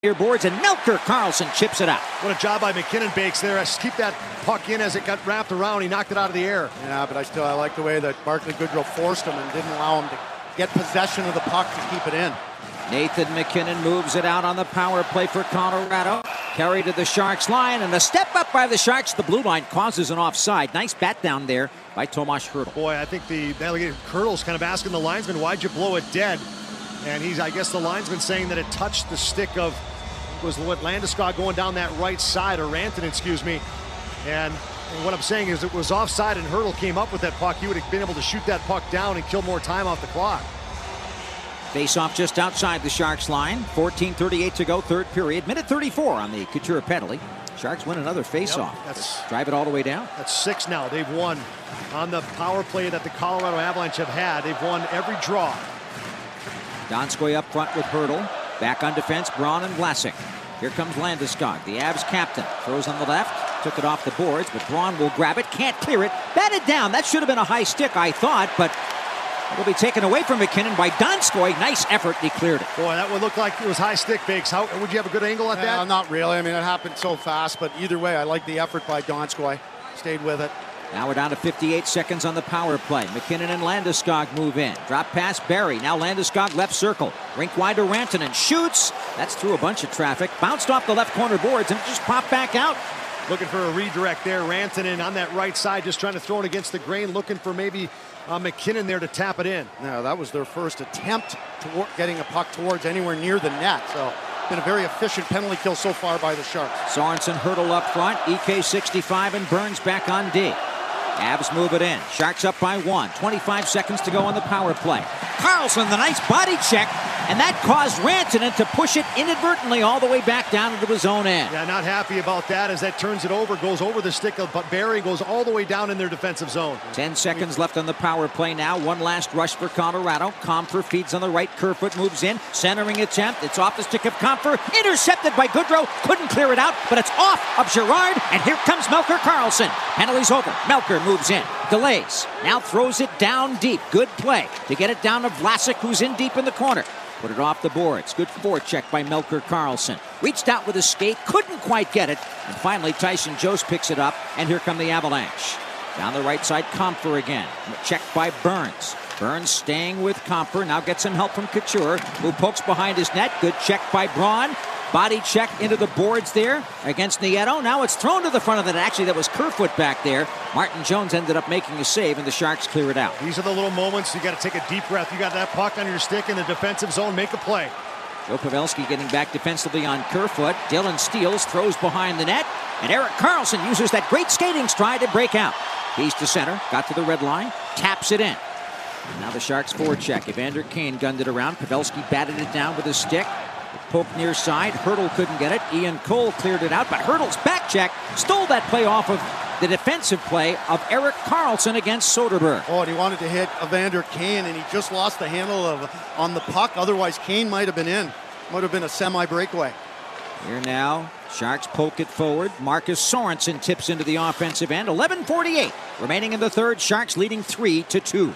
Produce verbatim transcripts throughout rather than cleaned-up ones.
Near boards, and Melker Karlsson chips it out. What a job by MacKinnon, Bakes there. Keep that puck in as it got wrapped around. He knocked it out of the air. Yeah, but I still I like the way that Barclay Goodrow forced him and didn't allow him to get possession of the puck to keep it in. Nathan MacKinnon moves it out on the power play for Colorado. Carried to the Sharks line, and a step up by the Sharks. The blue line causes an offside. Nice bat down there by Tomas Hertl. Boy, I think the delegated Hertl's kind of asking the linesman, why'd you blow it dead? And he's, I guess the linesman saying that it touched the stick of, was what Landeskog going down that right side, or Rantanen, excuse me. And, and what I'm saying is it was offside and Hertl came up with that puck. He would have been able to shoot that puck down and kill more time off the clock. Face-off just outside the Sharks line. fourteen thirty-eight to go, third period. Minute thirty-four on the Couture penalty. Sharks win another face-off. Yep, that's, drive it all the way down. That's six now. They've won on the power play that the Colorado Avalanche have had. They've won every draw. Donskoy up front with Hertl. Back on defense, Braun and Vlasic. Here comes Landeskog, the Avs captain. Throws on the left, took it off the boards, but Braun will grab it, can't clear it. Batted down. That should have been a high stick, I thought, but it'll be taken away from MacKinnon by Donskoy. Nice effort, he cleared it. Boy, that would look like it was high stick, Bakes. How would you have a good angle at uh, that? Not really. I mean, it happened so fast, but either way, I like the effort by Donskoy. Stayed with it. Now we're down to fifty-eight seconds on the power play. MacKinnon and Landeskog move in. Drop pass Barrie. Now Landeskog left circle. Rink wide to Rantanen. Shoots. That's through a bunch of traffic. Bounced off the left corner boards and just popped back out. Looking for a redirect there. Rantanen on that right side, just trying to throw it against the grain. Looking for maybe uh, MacKinnon there to tap it in. No, that was their first attempt toward getting a puck towards anywhere near the net. So been a very efficient penalty kill so far by the Sharks. Sorensen, Hertl up front. E K sixty-five and Burns back on D. Avs move it in. Sharks up by one. twenty-five seconds to go on the power play. Karlsson, the nice body check, and that caused Rantanen to push it inadvertently all the way back down into his own end. Yeah, not happy about that as that turns it over, goes over the stick of Barrie, goes all the way down in their defensive zone. Ten seconds left on the power play now. One last rush for Colorado. Compher feeds on the right. Kerfoot moves in. Centering attempt. It's off the stick of Compher. Intercepted by Goodrow. Couldn't clear it out, but it's off of Girard, and here comes Melker Karlsson. Penalty's over. Melker moves in. Delays. Now throws it down deep. Good play to get it down to Vlasic, who's in deep in the corner. Put it off the boards. Good forecheck by Melker Karlsson. Reached out with a skate. Couldn't quite get it. And finally, Tyson Jost picks it up. And here come the Avalanche. Down the right side, Compher again. Checked by Burns. Burns staying with Compher. Now gets some help from Couture, who pokes behind his net. Good check by Braun. Body check into the boards there against Nieto. Now it's thrown to the front of the net. Actually, that was Kerfoot back there. Martin Jones ended up making a save, and the Sharks clear it out. These are the little moments you got to take a deep breath. You got that puck on your stick in the defensive zone. Make a play. Joe Pavelski getting back defensively on Kerfoot. Dylan steals, throws behind the net, and Erik Karlsson uses that great skating stride to break out. He's to center, got to the red line, taps it in. Now the Sharks forecheck. Evander Kane gunned it around. Pavelski batted it down with his stick. Poke near side. Hertl couldn't get it. Ian Cole cleared it out, but Hertl's back check stole that play off of the defensive play of Erik Karlsson against Soderberg. Oh, and he wanted to hit Evander Kane, and he just lost the handle of on the puck. Otherwise, Kane might have been in. Might have been a semi-breakaway. Here now, Sharks poke it forward. Marcus Sorensen tips into the offensive end. eleven forty-eight remaining in the third. Sharks leading three to two.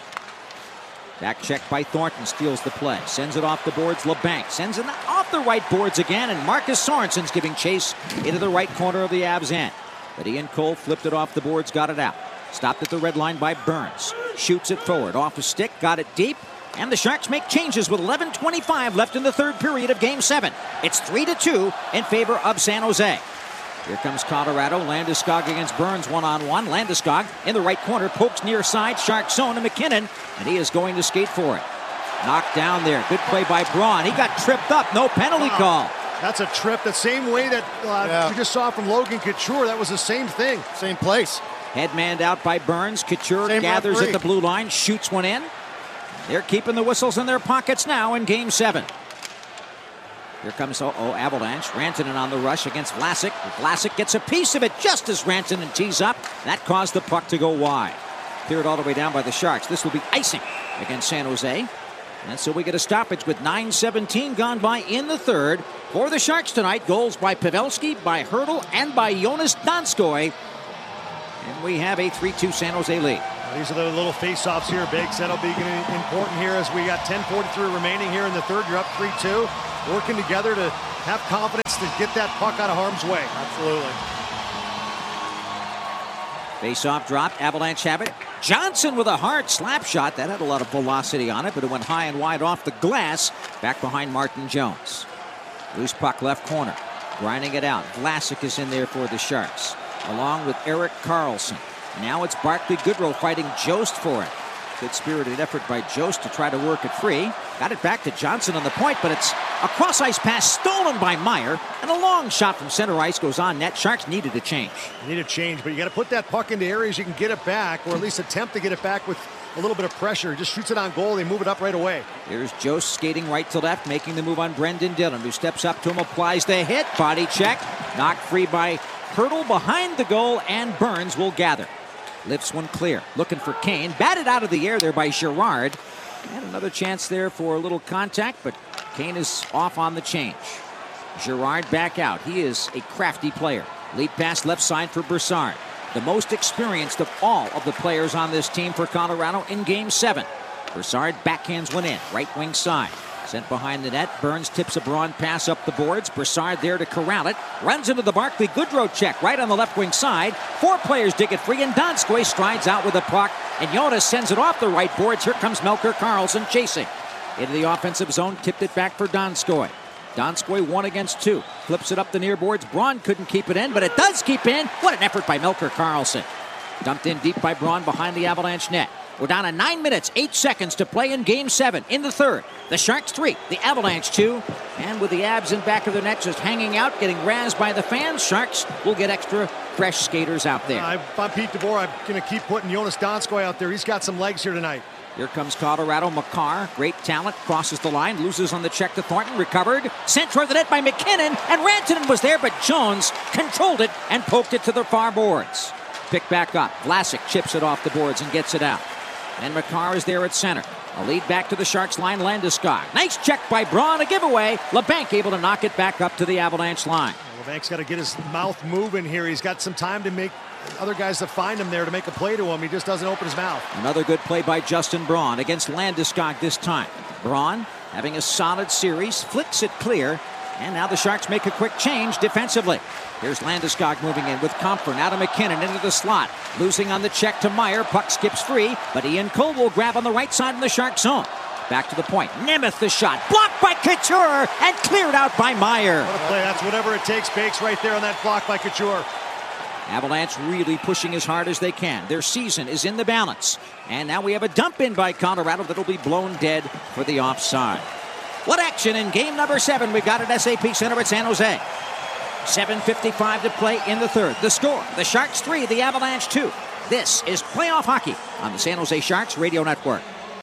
Back check by Thornton, steals the play. Sends it off the boards. LeBanc sends it off the right boards again, and Marcus Sorensen's giving chase into the right corner of the Avs end. But Ian Cole flipped it off the boards, got it out. Stopped at the red line by Burns. Shoots it forward, off a stick, got it deep. And the Sharks make changes with eleven twenty-five left in the third period of Game seven. It's three to two in favor of San Jose. Here comes Colorado. Landeskog against Burns one-on-one. Landeskog in the right corner, pokes near side, Shark zone to MacKinnon, and he is going to skate for it. Knocked down there. Good play by Braun. He got tripped up. No penalty wow. call. That's a trip. The same way that uh, yeah. we just saw from Logan Couture. That was the same thing. Same place. Headmanned out by Burns. Couture same gathers referee. at the blue line, shoots one in. They're keeping the whistles in their pockets now in Game seven. Here comes oh, oh Avalanche. Rantanen on the rush against Vlasic. Vlasic gets a piece of it just as Rantanen tees up. That caused the puck to go wide. Cleared all the way down by the Sharks. This will be icing against San Jose. And so we get a stoppage with nine seventeen gone by in the third. For the Sharks tonight, goals by Pavelski, by Hertl, and by Jonas Donskoy. And we have a three two San Jose lead. These are the little face-offs here, Biggs. That'll be important here as we got ten forty-three remaining here in the third. You're up three two. Working together to have confidence to get that puck out of harm's way. Absolutely. Face-off drop. Avalanche have it. Johnson with a hard slap shot. That had a lot of velocity on it, but it went high and wide off the glass. Back behind Martin Jones. Loose puck left corner. Grinding it out. Vlasic is in there for the Sharks, along with Erik Karlsson. Now it's Barclay Goodrow fighting Jost for it. Good spirited effort by Jost to try to work it free. Got it back to Johnson on the point, but it's a cross-ice pass stolen by Meyer. And a long shot from center ice goes on net. Sharks needed a change. You need a change, but you got to put that puck into areas you can get it back, or at least attempt to get it back with a little bit of pressure. Just shoots it on goal. They move it up right away. Here's Jost skating right to left, making the move on Brendan Dillon, who steps up to him, applies the hit. Body check. Knocked free by Hurdle behind the goal, and Burns will gather. Lifts one clear. Looking for Kane. Batted out of the air there by Girard. And another chance there for a little contact, but Kane is off on the change. Girard back out. He is a crafty player. Lead pass left side for Brassard. The most experienced of all of the players on this team for Colorado in Game seven. Brassard backhands one in. Right wing side. Sent behind the net. Burns tips a Braun pass up the boards. Brassard there to corral it. Runs into the Barclay Goodrow check right on the left wing side. Four players dig it free, and Donskoy strides out with the puck. And Jonas sends it off the right boards. Here comes Melker Karlsson chasing. Into the offensive zone. Tipped it back for Donskoy. Donskoy one against two. Flips it up the near boards. Braun couldn't keep it in, but it does keep in. What an effort by Melker Karlsson. Dumped in deep by Braun behind the Avalanche net. We're down to nine minutes, eight seconds to play in Game seven in the third. The Sharks three, the Avalanche two. And with the Abs in back of their net just hanging out, getting razzed by the fans, Sharks will get extra fresh skaters out there. Uh, if I'm Pete DeBoer, I'm going to keep putting Jonas Donskoy out there. He's got some legs here tonight. Here comes Colorado. Makar, great talent, crosses the line, loses on the check to Thornton, recovered, sent toward the net by McKinnon, and Rantanen was there, but Jones controlled it and poked it to the far boards. Picked back up. Vlasic chips it off the boards and gets it out. And Makar is there at center. A lead back to the Sharks line, Landeskog. Nice check by Braun, a giveaway. LeBanc able to knock it back up to the Avalanche line. LeBanc's got to get his mouth moving here. He's got some time to make other guys to find him there to make a play to him. He just doesn't open his mouth. Another good play by Justin Braun against Landeskog this time. Braun having a solid series, flicks it clear, and now the Sharks make a quick change defensively. Here's Landeskog moving in with Comfer. Now to McKinnon into the slot. Losing on the check to Meyer. Puck skips free, but Ian Cole will grab on the right side in the Shark zone. Back to the point. Nemeth the shot. Blocked by Couture and cleared out by Meyer. What a play. That's whatever it takes. Bakes right there on that block by Couture. Avalanche really pushing as hard as they can. Their season is in the balance. And now we have a dump in by Colorado that'll be blown dead for the offside. What action in game number seven we've got at S A P Center at San Jose. seven fifty-five to play in the third. The score, the Sharks three, the Avalanche two. This is Playoff Hockey on the San Jose Sharks Radio Network.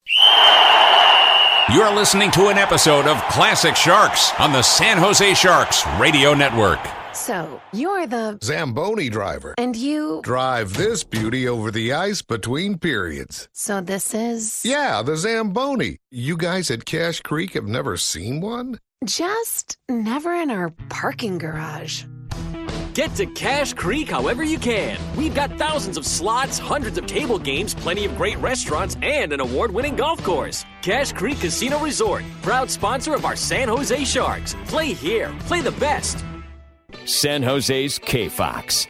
You're listening to an episode of Classic Sharks on the San Jose Sharks Radio Network. So, you're the Zamboni driver. And you drive this beauty over the ice between periods. So this is... Yeah, the Zamboni. You guys at Cache Creek have never seen one? Just never in our parking garage. Get to Cache Creek however you can. We've got thousands of slots, hundreds of table games, plenty of great restaurants, and an award-winning golf course. Cache Creek Casino Resort, proud sponsor of our San Jose Sharks. Play here. Play the best. San Jose's K-Fox.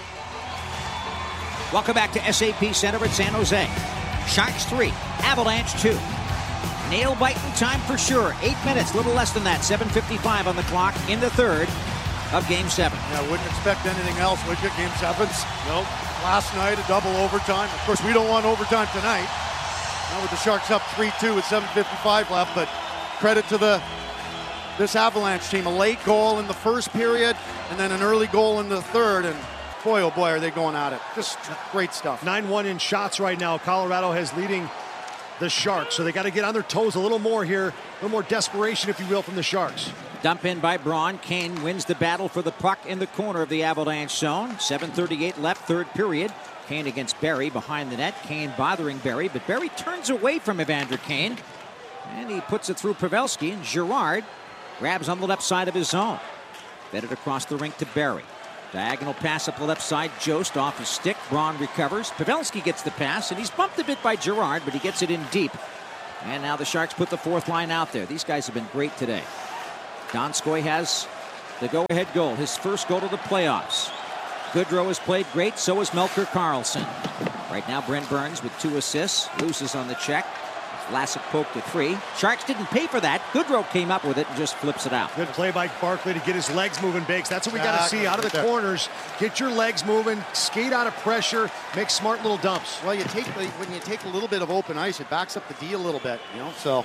Welcome back to S A P Center at San Jose. Sharks three, Avalanche two. Nail-biting time for sure. Eight minutes, little less than that. seven fifty-five on the clock in the third of Game seven. Yeah, wouldn't expect anything else, would you? Game sevens? Nope. Last night, a double overtime. Of course, we don't want overtime tonight. Now with the Sharks up three two with seven fifty-five left, but credit to the this Avalanche team. A late goal in the first period, and then an early goal in the third, and boy, oh boy, are they going at it. Just great stuff. nine one in shots right now. Colorado has leading the Sharks, so they got to get on their toes a little more here. A little more desperation, if you will, from the Sharks. Dump in by Braun. Kane wins the battle for the puck in the corner of the Avalanche zone. seven thirty-eight left, third period. Kane against Barrie behind the net. Kane bothering Barrie, but Barrie turns away from Evander Kane. And he puts it through Pavelski, and Girard grabs on the left side of his zone. Fed it across the rink to Barrie. Diagonal pass up the left side. Jost off his stick. Braun recovers. Pavelski gets the pass, and he's bumped a bit by Girard, but he gets it in deep. And now the Sharks put the fourth line out there. These guys have been great today. Donskoy has the go-ahead goal, his first goal of the playoffs. Goodrow has played great, so has Melker Karlsson. Right now, Brent Burns with two assists, loses on the check. Vlasic poked it free. Sharks didn't pay for that. Goodrow came up with it and just flips it out. Good play by Barkley to get his legs moving, Bakes. That's what we got to see out of the corners. Get your legs moving, skate out of pressure, make smart little dumps. Well, you take the, when you take a little bit of open ice, it backs up the D a little bit, you know, so.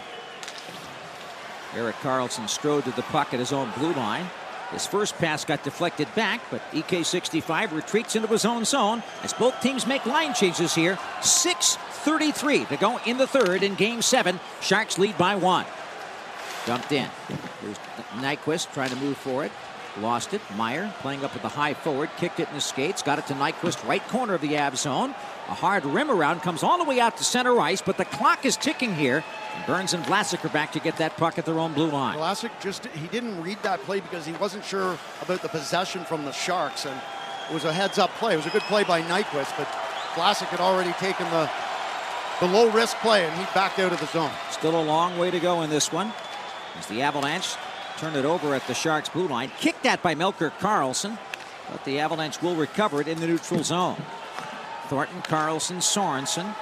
Erik Karlsson strode to the puck at his own blue line. His first pass got deflected back, but E K sixty-five retreats into his own zone as both teams make line changes here. six thirty-three to go in the third in game seven. Sharks lead by one. Dumped in. Here's Nyquist trying to move for it. Lost it. Meyer playing up with the high forward. Kicked it in his skates. Got it to Nyquist, right corner of the Avs zone. A hard rim around. Comes all the way out to center ice, but the clock is ticking here. And Burns and Vlasic are back to get that puck at their own blue line. Vlasic just, he didn't read that play because he wasn't sure about the possession from the Sharks. And it was a heads-up play. It was a good play by Nyquist, but Vlasic had already taken the the low-risk play, and he backed out of the zone. Still a long way to go in this one as the Avalanche turn it over at the Sharks' blue line. Kicked at by Melker Karlsson, but the Avalanche will recover it in the neutral zone. Thornton, Karlsson, Sorensen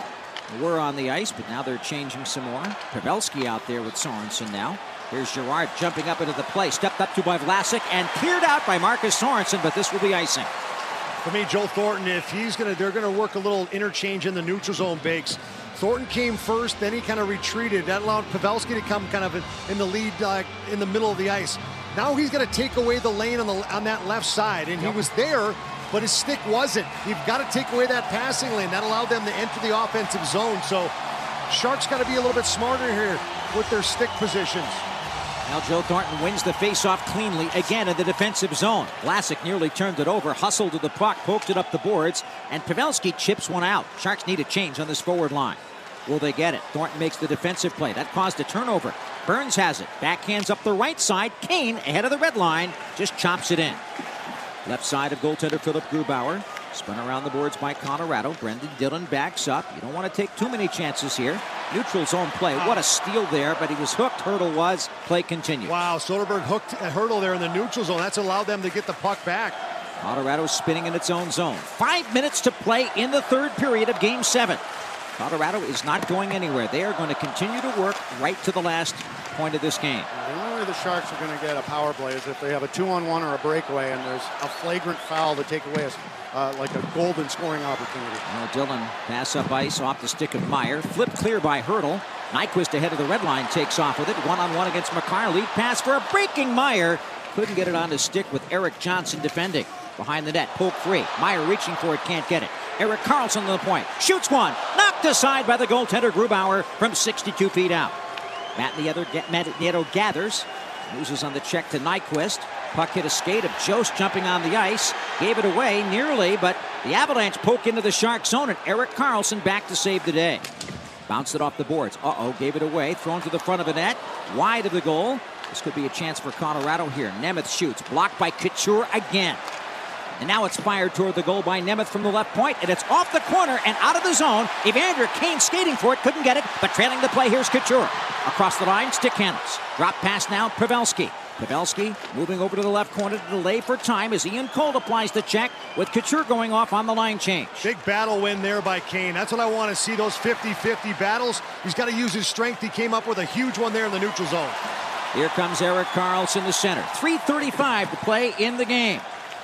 were on the ice, but now they're changing some more. Pavelski out there with Sorensen now. Here's Girard jumping up into the play, stepped up to by Vlasic and cleared out by Marcus Sorensen, but this will be icing. For me, Joe Thornton, if he's gonna, they're gonna work a little interchange in the neutral zone, Bakes. Thornton came first, then he kind of retreated. That allowed Pavelski to come kind of in the lead, uh, in the middle of the ice. Now he's gonna take away the lane on the on that left side, and he was there, but his stick wasn't. You've got to take away that passing lane. That allowed them to enter the offensive zone. So Sharks got to be a little bit smarter here with their stick positions. Now Joe Thornton wins the faceoff cleanly again in the defensive zone. Vlasic nearly turned it over, hustled to the puck, poked it up the boards, and Pavelski chips one out. Sharks need a change on this forward line. Will they get it? Thornton makes the defensive play. That caused a turnover. Burns has it. Backhands up the right side. Kane ahead of the red line. Just chops it in. Left side of goaltender Philip Grubauer. Spun around the boards by Colorado. Brendan Dillon backs up. You don't want to take too many chances here. Neutral zone play. What a steal there, but he was hooked. Hurdle was. Play continues. Wow, Soderberg hooked a Hurdle there in the neutral zone. That's allowed them to get the puck back. Colorado spinning in its own zone. Five minutes to play in the third period of game seven. Colorado is not going anywhere. They are going to continue to work right to the last point of this game. The only way the Sharks are going to get a power play is if they have a two-on-one or a breakaway and there's a flagrant foul to take away a, uh, like a golden scoring opportunity. Well, Dillon pass up ice off the stick of Meyer. Flip clear by Hurdle. Nyquist ahead of the red line takes off with it. One-on-one against McCarr. Lead pass for a breaking Meyer. Couldn't get it on his stick with Erik Johnson defending. Behind the net, poke free. Meyer reaching for it, can't get it. Erik Karlsson to the point. Shoots one. Knocked aside by the goaltender Grubauer from sixty-two feet out. Matt Nieto gathers. Loses on the check to Nyquist. Puck hit a skate of Jost jumping on the ice. Gave it away nearly, but the Avalanche poke into the Shark zone, and Erik Karlsson back to save the day. Bounced it off the boards. Uh-oh, gave it away. Thrown to the front of the net. Wide of the goal. This could be a chance for Colorado here. Nemeth shoots. Blocked by Couture again. And now it's fired toward the goal by Nemeth from the left point, and it's off the corner and out of the zone. Evander Kane skating for it, couldn't get it, but trailing the play, here's Couture. Across the line, stick handles. Drop pass now, Pavelski. Pavelski moving over to the left corner to delay for time as Ian Cole applies the check with Couture going off on the line change. Big battle win there by Kane. That's what I want to see, those fifty fifty battles. He's got to use his strength. He came up with a huge one there in the neutral zone. Here comes Erik Karlsson to center. three thirty-five to play in the game.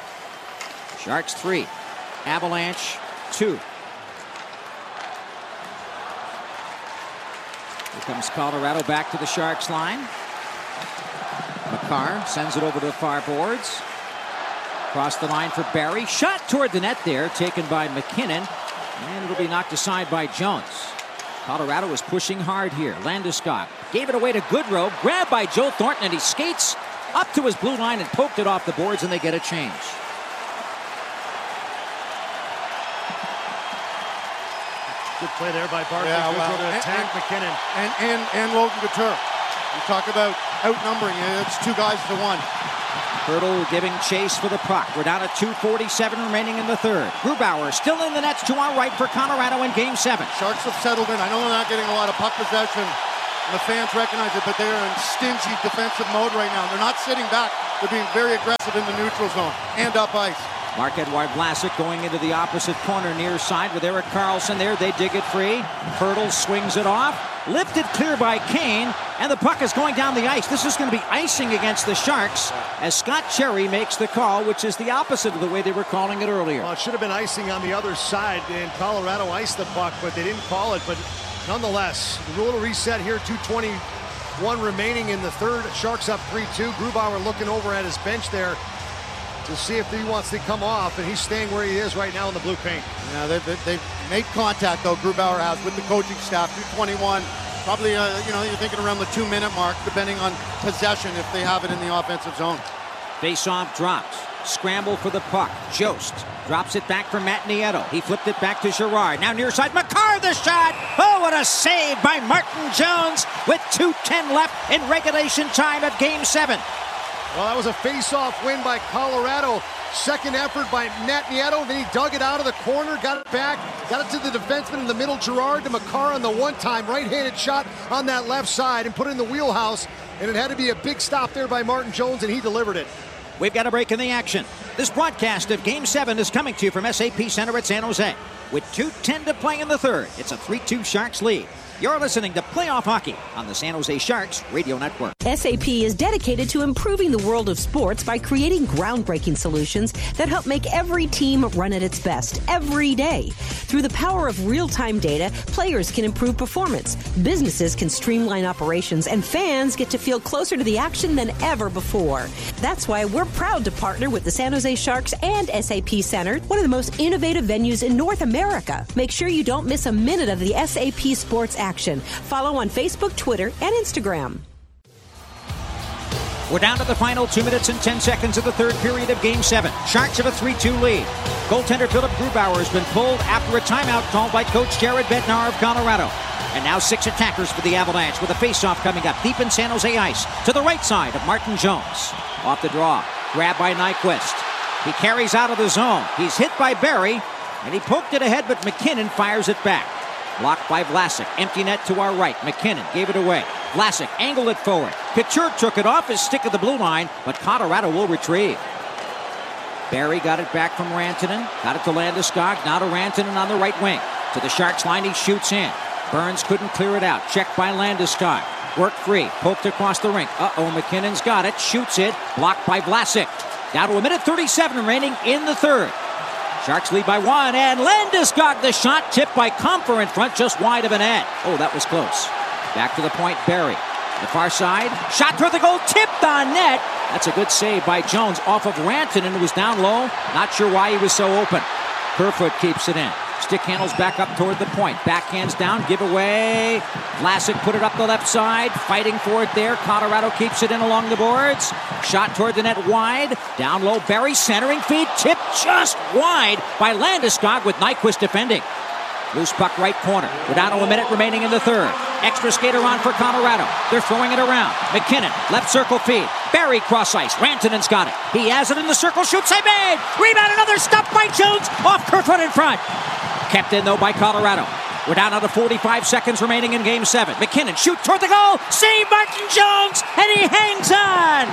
Sharks three, Avalanche two. Here comes Colorado back to the Sharks line. McCarr sends it over to the far boards. Across the line for Barry. Shot toward the net there, taken by McKinnon. And it'll be knocked aside by Jones. Colorado is pushing hard here. Landeskog gave it away to Goodrow. Grabbed by Joe Thornton, and he skates up to his blue line and poked it off the boards, and they get a change. Good play there by Barkley. Yeah, well, to attack and, McKinnon. And, and, and Logan Couture. You talk about outnumbering. It's two guys to one. Hurdle giving chase for the puck. We're down at two forty-seven remaining in the third. Grubauer still in the nets to our right for Colorado in game seven. Sharks have settled in. I know they're not getting a lot of puck possession And the fans recognize it, but they're in stingy defensive mode right now. They're not sitting back. They're being very aggressive in the neutral zone and up ice. Marc-Edouard Vlasic going into the opposite corner near side with Erik Karlsson there. They dig it free. Hertl swings it off. Lifted clear by Kane. And the puck is going down the ice. This is going to be icing against the Sharks as Scott Cherry makes the call, which is the opposite of the way they were calling it earlier. Well, it should have been icing on the other side, and Colorado iced the puck, but they didn't call it. But nonetheless, the rule reset here, two twenty-one remaining in the third. Sharks up three two. Grubauer looking over at his bench there to see if he wants to come off, and he's staying where he is right now in the blue paint. Yeah, they've, they've made contact, though, Grubauer has, with the coaching staff. two twenty-one, probably, uh, you know, you're thinking around the two-minute mark, depending on possession, if they have it in the offensive zone. Face-off drops. Scramble for the puck. Jost drops it back for Matt Nieto. He flipped it back to Girard. Now near side, Makar the shot. Oh, what a save by Martin Jones with two ten left in regulation time of Game seven. Well, that was a face-off win by Colorado. Second effort by Matt Nieto. Then he dug it out of the corner, got it back, got it to the defenseman in the middle, Girard, to Makar on the one-time right-handed shot on that left side and put it in the wheelhouse. And it had to be a big stop there by Martin Jones, and he delivered it. We've got a break in the action. This broadcast of Game seven is coming to you from S A P Center at San Jose. With two ten to play in the third, it's a three two Sharks lead. You're listening to Playoff Hockey on the San Jose Sharks Radio Network. S A P is dedicated to improving the world of sports by creating groundbreaking solutions that help make every team run at its best every day. Through the power of real-time data, players can improve performance, businesses can streamline operations, and fans get to feel closer to the action than ever before. That's why we're proud to partner with the San Jose Sharks and S A P Center, one of the most innovative venues in North America. Make sure you don't miss a minute of the S A P Sports action. Follow on Facebook, Twitter, and Instagram. We're down to the final two minutes and ten seconds of the third period of Game seven. Sharks have a three two lead. Goaltender Philip Grubauer has been pulled after a timeout called by Coach Jared Bednar of Colorado. And now six attackers for the Avalanche with a face-off coming up deep in San Jose ice to the right side of Martin Jones. Off the draw, grabbed by Nyquist. He carries out of the zone. He's hit by Barry, and he poked it ahead, but McKinnon fires it back. Blocked by Vlasic. Empty net to our right. McKinnon gave it away. Vlasic angled it forward. Couture took it off his stick of the blue line, but Colorado will retrieve. Barry got it back from Rantanen. Got it to Landeskog. Now to Rantanen on the right wing. To the Sharks line, he shoots in. Burns couldn't clear it out. Checked by Landeskog. Worked free. Poked across the rink. Uh-oh, McKinnon's got it. Shoots it. Blocked by Vlasic. Down to a minute thirty-seven remaining in the third. Sharks lead by one, and Landeskog the shot, tipped by Compher in front, just wide of a net. Oh, that was close. Back to the point, Barry. The far side, shot toward the goal, tipped on net. That's a good save by Jones off of Rantanen, who was down low. Not sure why he was so open. Kerfoot keeps it in. Stick handles back up toward the point. Backhands down, give away. Vlasic put it up the left side, fighting for it there. Colorado keeps it in along the boards. Shot toward the net wide. Down low, Barry centering feed, tipped just wide by Landeskog with Nyquist defending. Loose puck right corner. We're down to a minute remaining in the third. Extra skater on for Colorado. They're throwing it around. McKinnon, left circle feed. Barry cross ice. Rantanen's got it. He has it in the circle. Shoots, save made. Rebound, another stop by Jones. Off Kerfoot in front. Kept in though by Colorado. We're down to forty-five seconds remaining in Game seven. McKinnon shoot toward the goal. Save Martin Jones, and he hangs on.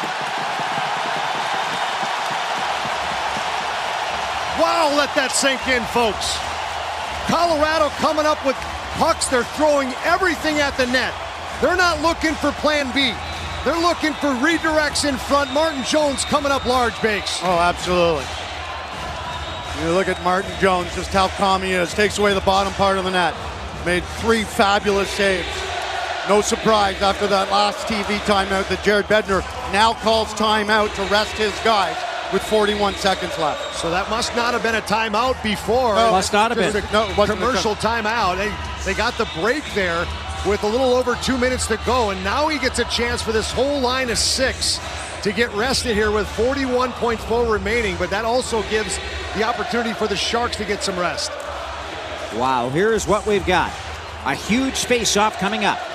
Wow, let that sink in, folks. Colorado coming up with pucks. They're throwing everything at the net. They're not looking for plan B. They're looking for redirects in front. Martin Jones coming up large, Bakes. Oh, absolutely. You look at Martin Jones, just how calm he is. Takes away the bottom part of the net. Made three fabulous saves. No surprise after that last T V timeout that Jared Bednar now calls timeout to rest his guys with forty-one seconds left. So that must not have been a timeout before. No, must not have been. A, no, it wasn't commercial timeout. They, they got the break there with a little over two minutes to go, and now he gets a chance for this whole line of six to get rested here with forty-one point four remaining, but that also gives the opportunity for the Sharks to get some rest. Wow, here's what we've got. A huge face-off coming up.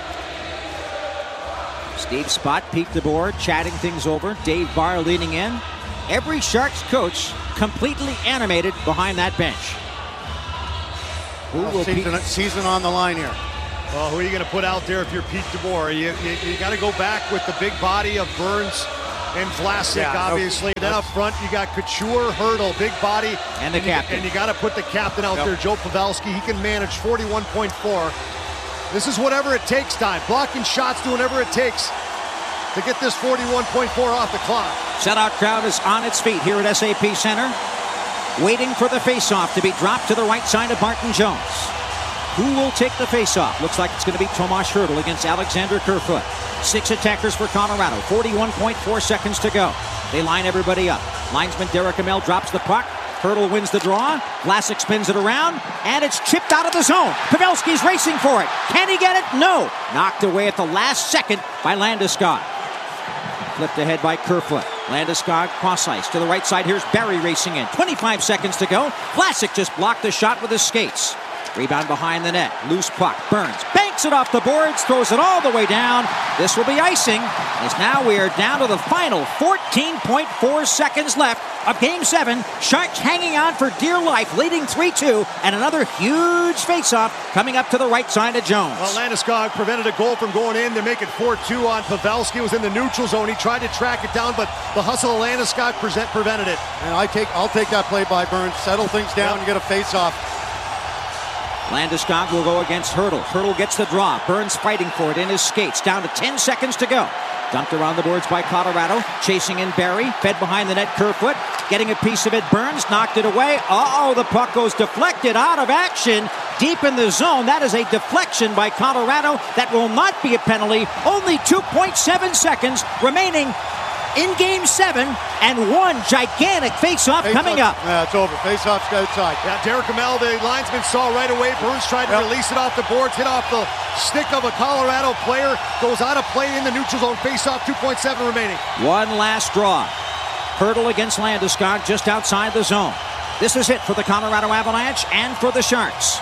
Steve Spott peeked the board, chatting things over. Dave Barr leaning in. Every Sharks coach completely animated behind that bench. Who will season, season on the line here. Well, who are you going to put out there if you're Pete DeBoer? You, you, you got to go back with the big body of Burns and Vlasic, yeah, obviously. No, then up front, you got Couture, Hurdle, big body. And the and captain. You, and you got to put the captain out yep. there, Joe Pavelski. He can manage forty-one point four. This is whatever it takes time. Blocking shots, doing whatever it takes to get this forty-one point four off the clock. Shutout crowd is on its feet here at S A P Center, waiting for the faceoff to be dropped to the right side of Martin Jones. Who will take the faceoff? Looks like it's going to be Tomas Hurdle against Alexander Kerfoot. Six attackers for Colorado. forty-one point four seconds to go. They line everybody up. Linesman Derek Amell drops the puck. Hurdle wins the draw. Vlasic spins it around, and it's chipped out of the zone. Pavelski's racing for it. Can he get it? No. Knocked away at the last second by Landeskog. Flipped ahead by Kerfoot. Landeskog cross ice to the right side. Here's Barry racing in. twenty-five seconds to go. Vlasic just blocked the shot with his skates. Rebound behind the net. Loose puck. Burns banks it off the boards. Throws it all the way down. This will be icing. As now we are down to the final fourteen point four seconds left of Game seven. Sharks hanging on for dear life, leading three two. And another huge faceoff coming up to the right side of Jones. Well, Landeskog prevented a goal from going in. They make it four two on Pavelski. It was in the neutral zone. He tried to track it down, but the hustle of Landeskog present prevented it. And I take, I'll take that play by Burns. Settle things down yep. and get a faceoff. Landeskog will go against Hurdle. Hurdle gets the draw. Burns fighting for it in his skates. Down to ten seconds to go. Dumped around the boards by Colorado. Chasing in Barry. Fed behind the net Kerfoot. Getting a piece of it. Burns knocked it away. Uh-oh, the puck goes deflected out of action. Deep in the zone. That is a deflection by Colorado. That will not be a penalty. Only two point seven seconds remaining in Game seven, and one gigantic face-off face coming off. up. Yeah, it's over. Face-off's outside. Yeah, Derek Amell, the linesman, saw right away. Burns tried to yep. release it off the boards, hit off the stick of a Colorado player, goes out of play in the neutral zone. Face-off, two point seven remaining. One last draw. Hurdle against Landeskog just outside the zone. This is it for the Colorado Avalanche and for the Sharks.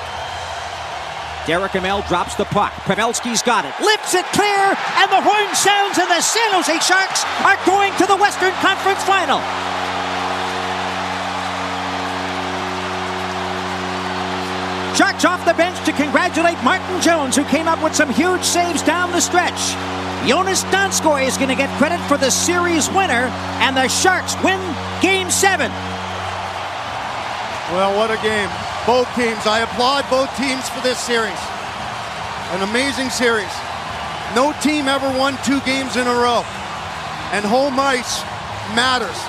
Derek Amell drops the puck. Pavelski's got it. Lifts it clear, and the horn sounds, and the San Jose Sharks are going to the Western Conference Final. Sharks off the bench to congratulate Martin Jones, who came up with some huge saves down the stretch. Jonas Donskoy is going to get credit for the series winner, and the Sharks win Game seven. Well, what a game. Both teams. I applaud both teams for this series. An amazing series. No team ever won two games in a row. And home ice matters.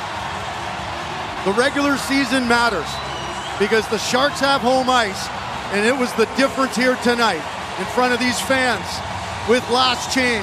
The regular season matters because the Sharks have home ice, and it was the difference here tonight in front of these fans with last change.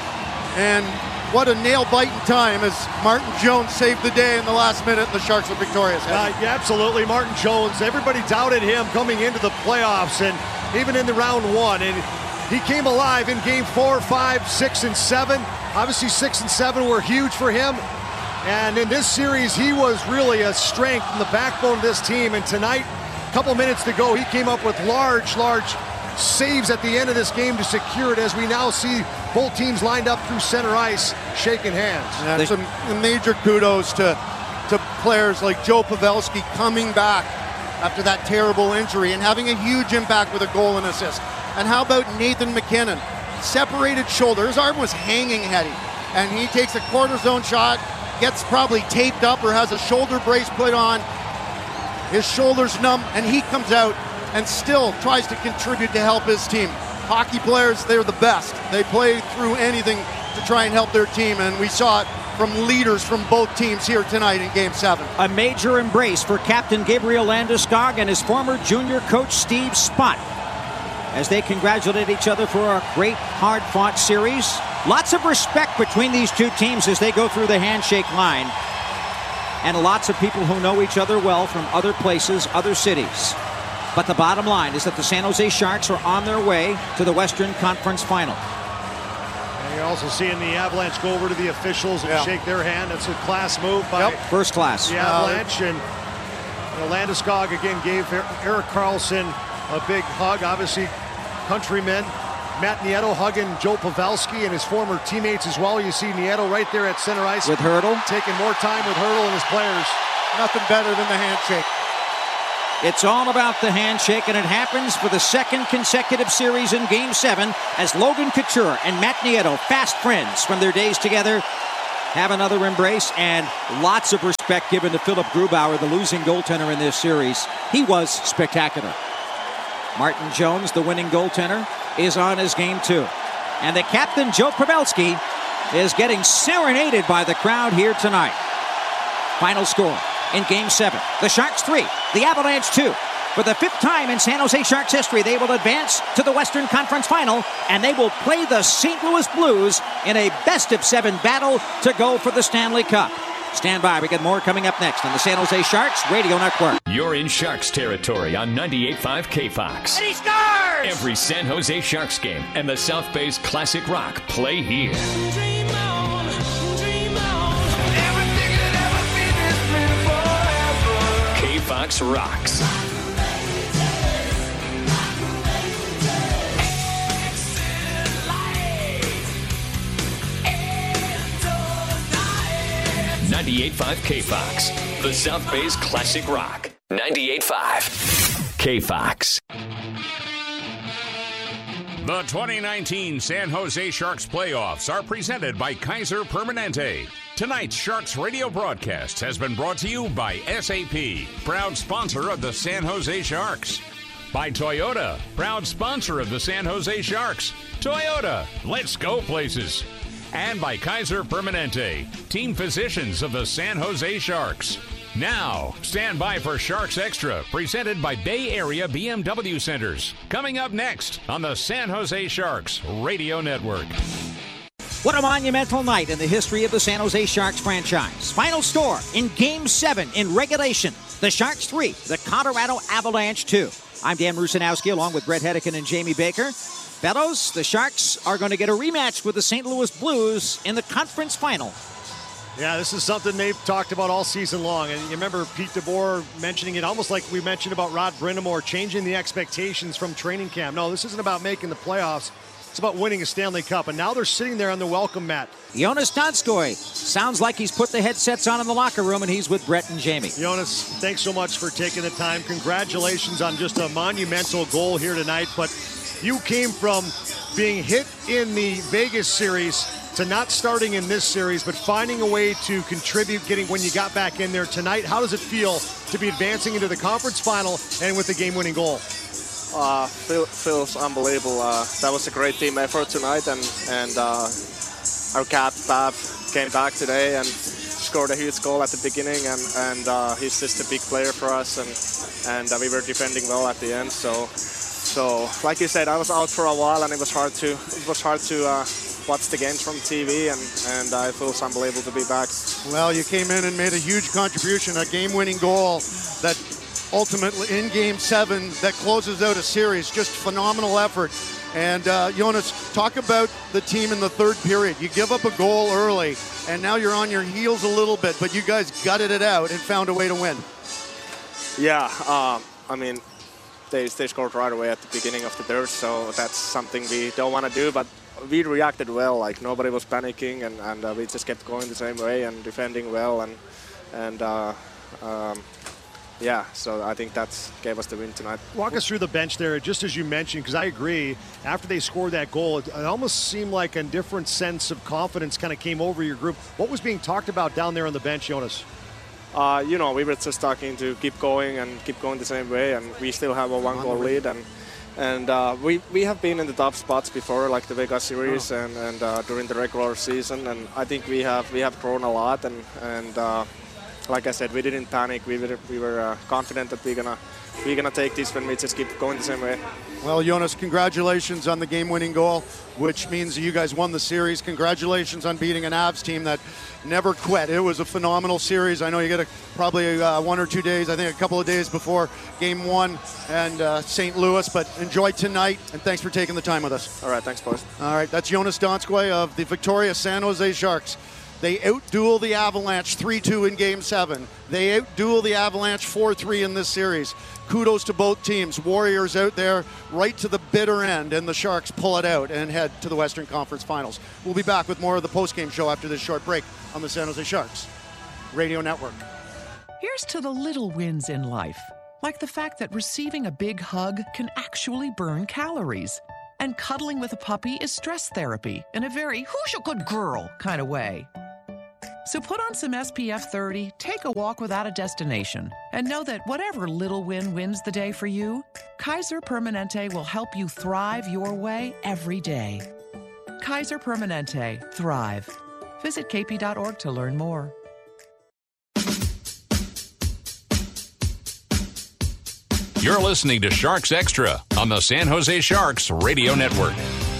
And what a nail-biting time as Martin Jones saved the day in the last minute and the Sharks are victorious. Uh, yeah, absolutely. Martin Jones, everybody doubted him coming into the playoffs and even in the round one. And he came alive in game four, five, six, and seven. Obviously, six and seven were huge for him. And in this series, he was really a strength in the backbone of this team. And tonight, a couple minutes to go, he came up with large, large saves at the end of this game to secure it, as we now see both teams lined up through center ice shaking hands. And some major kudos to, to players like Joe Pavelski coming back after that terrible injury and having a huge impact with a goal and assist. And how about Nathan MacKinnon? Separated shoulder. His arm was hanging heady. And he takes a quarter zone shot, gets probably taped up or has a shoulder brace put on. His shoulder's numb, and he comes out and still tries to contribute to help his team. Hockey players, they're the best. They play through anything to try and help their team, and we saw it from leaders from both teams here tonight in Game seven. A major embrace for Captain Gabriel Landeskog and his former junior coach Steve Spott as they congratulate each other for a great, hard-fought series. Lots of respect between these two teams as they go through the handshake line, and lots of people who know each other well from other places, other cities. But the bottom line is that the San Jose Sharks are on their way to the Western Conference Final. And you're also seeing the Avalanche go over to the officials and yeah. shake their hand. That's a class move by yep. First class. the Avalanche. Uh, and you know, Landeskog again gave Erik Karlsson a big hug. Obviously, countrymen. Matt Nieto hugging Joe Pavelski and his former teammates as well. You see Nieto right there at center ice. With Hurdle. Taking more time with Hurdle and his players. Nothing better than the handshake. It's all about the handshake, and it happens for the second consecutive series in Game seven as Logan Couture and Matt Nieto, fast friends from their days together, have another embrace, and lots of respect given to Philip Grubauer, the losing goaltender in this series. He was spectacular. Martin Jones, the winning goaltender, is on his game two. And the captain, Joe Pavelski, is getting serenaded by the crowd here tonight. Final score in Game seven. The Sharks three, the Avalanche two. For the fifth time in San Jose Sharks history, they will advance to the Western Conference Final, and they will play the Saint Louis Blues in a best-of-seven battle to go for the Stanley Cup. Stand by. We get more coming up next on the San Jose Sharks Radio Network. You're in Sharks territory on ninety-eight point five K Fox. And he scores! Every San Jose Sharks game and the South Bay's classic rock play here. Dream on, dream on. Everything that ever been is meant forever. K Fox rocks. ninety-eight point five K Fox, the South Bay's classic rock. ninety-eight point five K Fox. The twenty nineteen San Jose Sharks playoffs are presented by Kaiser Permanente. Tonight's Sharks radio broadcast has been brought to you by S A P, proud sponsor of the San Jose Sharks. By Toyota, proud sponsor of the San Jose Sharks. Toyota, let's go places. And by Kaiser Permanente, team physicians of the San Jose Sharks. Now, stand by for Sharks Extra, presented by Bay Area B M W Centers. Coming up next on the San Jose Sharks Radio Network. What a monumental night in the history of the San Jose Sharks franchise. Final score in Game seven in regulation. The Sharks three, the Colorado Avalanche two. I'm Dan Rusanowski along with Brett Hedican and Jamie Baker. Fellows, the Sharks are going to get a rematch with the Saint Louis Blues in the conference final. Yeah, this is something they've talked about all season long. And you remember Pete DeBoer mentioning it almost like we mentioned about Rod Brind'Amour, changing the expectations from training camp. No, this isn't about making the playoffs. It's about winning a Stanley Cup. And now they're sitting there on the welcome mat. Jonas Donskoy sounds like he's put the headsets on in the locker room, and he's with Brett and Jamie. Jonas, thanks so much for taking the time. Congratulations on just a monumental goal here tonight. But you came from being hit in the Vegas series to not starting in this series, but finding a way to contribute, getting when you got back in there tonight. How does it feel to be advancing into the conference final and with the game-winning goal? Uh, feel, feels unbelievable. Uh, that was a great team effort tonight, and and uh, our cap Pav came back today and scored a huge goal at the beginning, and and uh, he's just a big player for us, and and uh, we were defending well at the end. So. So, like you said, I was out for a while, and it was hard to it was hard to uh, watch the games from T V, and and uh, it feels unbelievable to be back. Well, you came in and made a huge contribution, a game-winning goal that ultimately in Game Seven that closes out a series. Just phenomenal effort. And uh, Jonas, talk about the team in the third period. You give up a goal early, and now you're on your heels a little bit, but you guys gutted it out and found a way to win. Yeah, um, I mean. They, they scored right away at the beginning of the third, so that's something we don't want to do, but we reacted well. Like, nobody was panicking, and, and uh, we just kept going the same way and defending well, and and uh, um, yeah, so I think that gave us the win tonight. Walk us through the bench there, just as you mentioned, because I agree, after they scored that goal, it, it almost seemed like a different sense of confidence kind of came over your group. What was being talked about down there on the bench, Jonas? Uh, you know, we were just talking to keep going and keep going the same way, and we still have a one-goal lead, and and uh, we we have been in the top spots before, like the Vegas series, oh. and and uh, during the regular season, and I think we have we have grown a lot, and and uh, like I said, we didn't panic. We were we were uh, confident that we're gonna we're gonna take this when we just keep going the same way. Well, Jonas, congratulations on the game-winning goal, which means you guys won the series. Congratulations on beating an Avs team that never quit. It was a phenomenal series. I know you get a, probably uh, one or two days, I think a couple of days before game one and uh, Saint Louis, but enjoy tonight, and thanks for taking the time with us. All right, thanks, boys. All right, that's Jonas Donskoy of the victorious San Jose Sharks. They outduel the Avalanche three two in Game seven. They outduel the Avalanche four three in this series. Kudos to both teams. Warriors out there right to the bitter end, and the Sharks pull it out and head to the Western Conference Finals. We'll be back with more of the postgame show after this short break on the San Jose Sharks Radio Network. Here's to the little wins in life. Like the fact that receiving a big hug can actually burn calories. And cuddling with a puppy is stress therapy in a very who's a good girl kind of way. So put on some S P F thirty, take a walk without a destination, and know that whatever little win wins the day for you, Kaiser Permanente will help you thrive your way every day. Kaiser Permanente. Thrive. Visit K P dot org to learn more. You're listening to Sharks Extra on the San Jose Sharks Radio Network.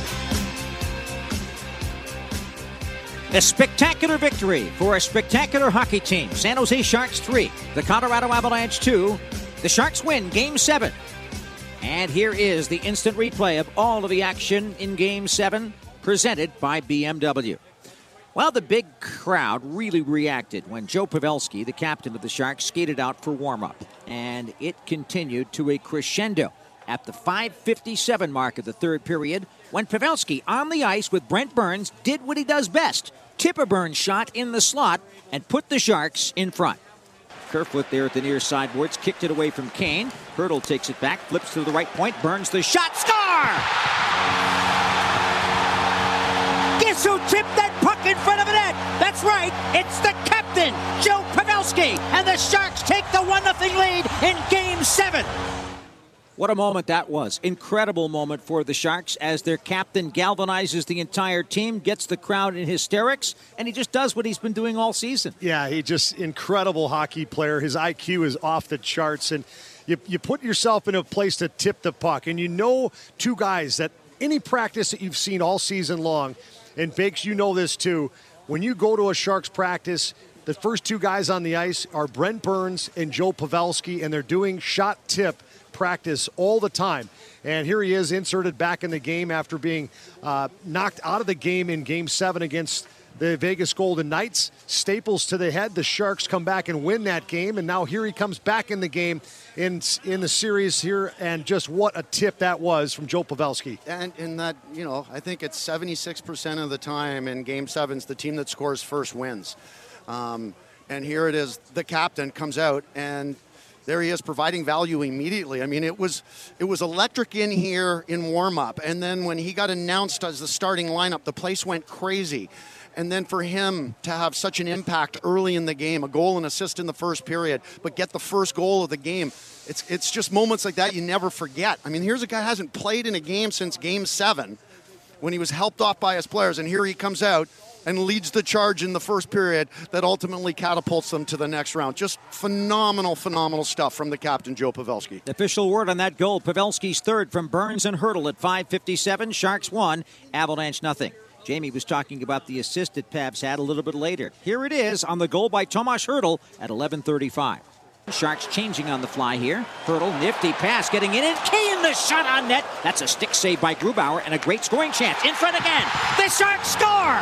A spectacular victory for a spectacular hockey team. San Jose Sharks three, the Colorado Avalanche two. The Sharks win Game seven. And here is the instant replay of all of the action in Game seven, presented by B M W. Well, the big crowd really reacted when Joe Pavelski, the captain of the Sharks, skated out for warm-up. And it continued to a crescendo at the five fifty-seven mark of the third period when Pavelski, on the ice with Brent Burns, did what he does best. Tip a Burns shot in the slot and put the Sharks in front. Kerfoot there at the near sideboards, kicked it away from Kane. Hurdle takes it back, flips to the right point, Burns the shot, score! Guess who tipped that puck in front of the net? That's right, it's the captain, Joe Pavelski, and the Sharks take the one nothing lead in Game seven. What a moment that was. Incredible moment for the Sharks as their captain galvanizes the entire team, gets the crowd in hysterics, and he just does what he's been doing all season. Yeah, he just incredible hockey player. His I Q is off the charts, and you, you put yourself in a place to tip the puck, and you know two guys that any practice that you've seen all season long, and Bakes, you know this too, when you go to a Sharks practice, the first two guys on the ice are Brent Burns and Joe Pavelski, and they're doing shot tip practice all the time. And here he is inserted back in the game after being uh, knocked out of the game in Game seven against the Vegas Golden Knights. Staples to the head. The Sharks come back and win that game. And now here he comes back in the game in in the series here. And just what a tip that was from Joe Pavelski. And in that, you know, I think it's seventy-six percent of the time in Game sevens, the team that scores first wins. Um, and here it is, the captain comes out and there he is providing value immediately. I mean, it was it was electric in here in warm-up. And then when he got announced as the starting lineup, the place went crazy. And then for him to have such an impact early in the game, a goal and assist in the first period, but get the first goal of the game, it's it's just moments like that you never forget. I mean, here's a guy who hasn't played in a game since Game seven when he was helped off by his players. And here he comes out and leads the charge in the first period that ultimately catapults them to the next round. Just phenomenal, phenomenal stuff from the captain, Joe Pavelski. The official word on that goal, Pavelski's third from Burns and Hurdle at five fifty-seven. Sharks one, Avalanche nothing. Jamie was talking about the assist that Pavs had a little bit later. Here it is on the goal by Tomas Hurdle at eleven thirty-five. Sharks changing on the fly here. Hurdle, nifty pass getting in, and Kane the shot on net. That's a stick save by Grubauer and a great scoring chance. In front again. The Sharks score!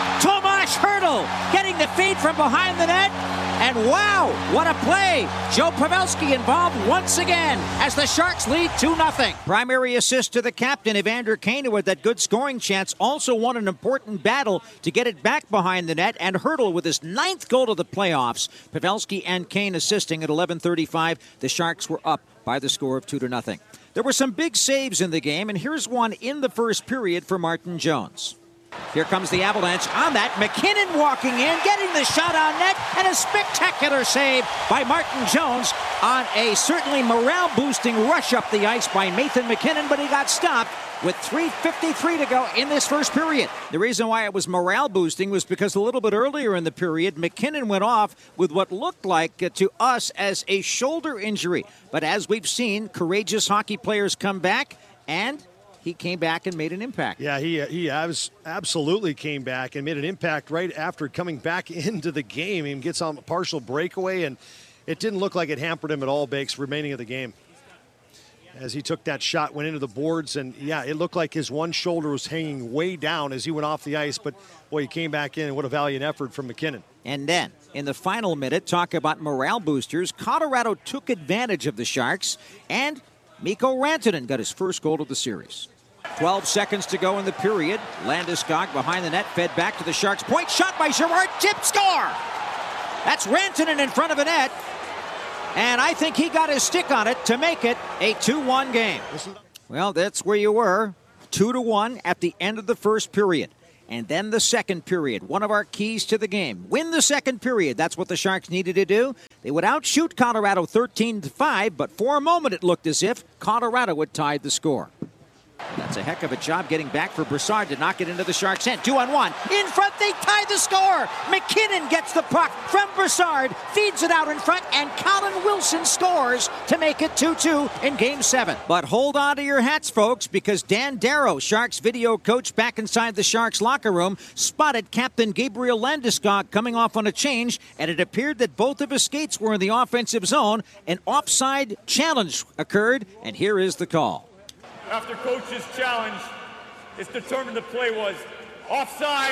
Tomas Hurdle getting the feed from behind the net. And wow, what a play! Joe Pavelski involved once again as the Sharks lead two nothing. Primary assist to the captain, Evander Kane, who had that good scoring chance, also won an important battle to get it back behind the net. And Hurdle with his ninth goal of the playoffs. Pavelski and Kane assisting at eleven thirty-five. The Sharks were up by the score of two to nothing. There were some big saves in the game, and here's one in the first period for Martin Jones. Here comes the Avalanche on that. McKinnon walking in, getting the shot on net, and a spectacular save by Martin Jones on a certainly morale-boosting rush up the ice by Nathan McKinnon, but he got stopped with three fifty-three to go in this first period. The reason why it was morale-boosting was because a little bit earlier in the period, McKinnon went off with what looked like uh, to us as a shoulder injury. But as we've seen, courageous hockey players come back, and he came back and made an impact. Yeah, he he absolutely came back and made an impact right after coming back into the game. He gets on a partial breakaway, and it didn't look like it hampered him at all, Bakes, remaining of the game. As he took that shot, went into the boards, and yeah, it looked like his one shoulder was hanging way down as he went off the ice, but boy, he came back in, and what a valiant effort from McKinnon. And then, in the final minute, talk about morale boosters, Colorado took advantage of the Sharks, and Mikko Rantanen got his first goal of the series. twelve seconds to go in the period. Landeskog behind the net, fed back to the Sharks. Point shot by Girard, tip, score! That's Rantanen in front of the net. And I think he got his stick on it to make it a two one game. Well, that's where you were. two to one at the end of the first period. And then the second period, one of our keys to the game. Win the second period. That's what the Sharks needed to do. They would outshoot Colorado thirteen to five, but for a moment it looked as if Colorado had tied the score. That's a heck of a job getting back for Brassard to knock it into the Sharks' end. Two on one. In front, they tie the score. McKinnon gets the puck from Brassard, feeds it out in front, and Colin Wilson scores to make it two two in Game seven. But hold on to your hats, folks, because Dan Darrow, Sharks video coach back inside the Sharks locker room, spotted Captain Gabriel Landeskog coming off on a change, and it appeared that both of his skates were in the offensive zone. An offside challenge occurred, and here is the call. After coach's challenge, it's determined the play was offside.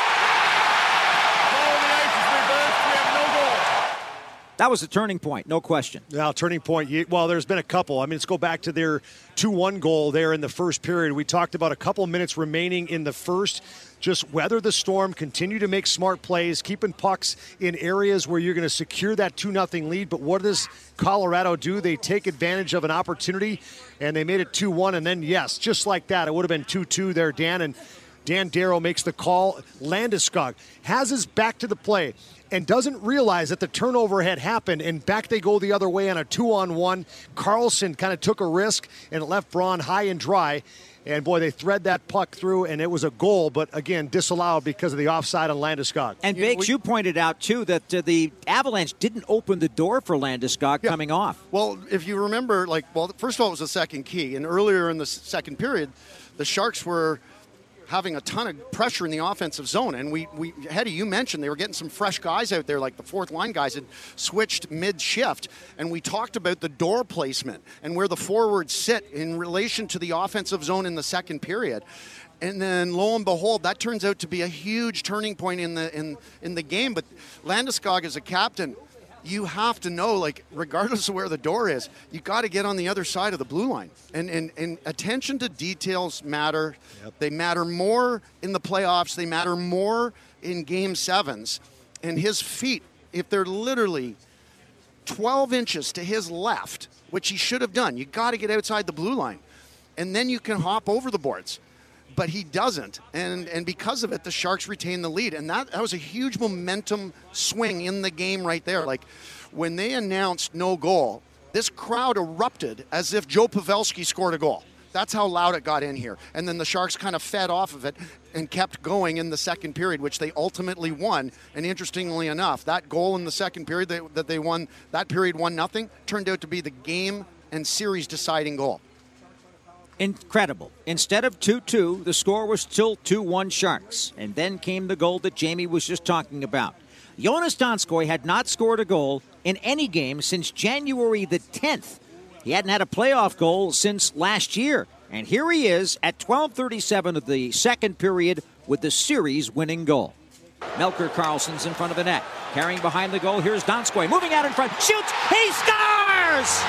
Ball on the ice is reversed. We have no goal. That was a turning point, no question. Yeah, turning point. Well, there's been a couple. I mean, let's go back to their two one goal there in the first period. We talked about a couple minutes remaining in the first. Just weather the storm, continue to make smart plays, keeping pucks in areas where you're going to secure that two nothing lead. But what does Colorado do? They take advantage of an opportunity, and they made it two one. And then, yes, just like that, it would have been two two there, Dan. And Dan Darrow makes the call. Landeskog has his back to the play and doesn't realize that the turnover had happened, and back they go the other way on a two-on-one. Carlson kind of took a risk and left Braun high and dry. And, boy, they thread that puck through, and it was a goal, but, again, disallowed because of the offside on Landeskog. And, Bakes, you pointed out, too, that uh, the Avalanche didn't open the door for Landeskog yeah. coming off. Well, if you remember, like, well, first of all, it was the second key. And earlier in the second period, the Sharks were having a ton of pressure in the offensive zone. And we, we Hetty, you mentioned they were getting some fresh guys out there, like the fourth line guys had switched mid-shift. And we talked about the door placement and where the forwards sit in relation to the offensive zone in the second period. And then lo and behold, that turns out to be a huge turning point in the in, in the game. But Landeskog as a captain, you have to know, like, regardless of where the door is, you got to get on the other side of the blue line. And, and, and attention to details matter. Yep. They matter more in the playoffs. They matter more in game sevens. And his feet, if they're literally twelve inches to his left, which he should have done, you got to get outside the blue line. And then you can hop over the boards. But he doesn't, and and because of it, the Sharks retain the lead, and that, that was a huge momentum swing in the game right there. Like, when they announced no goal, this crowd erupted as if Joe Pavelski scored a goal. That's how loud it got in here. And then the Sharks kind of fed off of it and kept going in the second period, which they ultimately won. And interestingly enough, that goal in the second period that, that they won, that period one nothing, turned out to be the game and series deciding goal. Incredible. Instead of two two, the score was still two one Sharks. And then came the goal that Jamie was just talking about. Jonas Donskoy had not scored a goal in any game since January the tenth. He hadn't had a playoff goal since last year. And here he is at twelve thirty-seven of the second period with the series-winning goal. Melker Karlsson's in front of the net. Carrying behind the goal, here's Donskoy. Moving out in front, shoots, he scores!